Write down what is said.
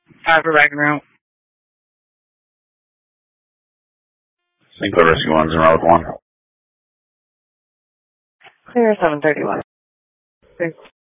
5 for back and route. St. Clair Rescue 1's in route 1. Clear 731. Thanks.